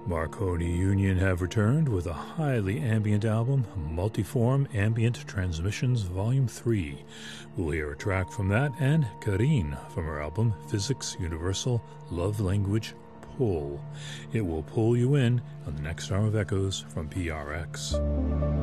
Marconi Union have returned with a highly ambient album, Multiform Ambient Transmissions Volume 3. We'll hear a track from that and Kareen from her album Physics Universal Love Language Pull. It will pull you in on the next hour of Echoes from PRX.